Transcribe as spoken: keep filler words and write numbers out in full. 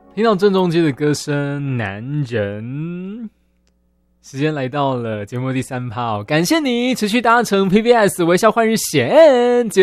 听到郑中基的歌声《男人》，时间来到了节目第三趴哦，感谢你持续搭乘 P B S 微笑换日线。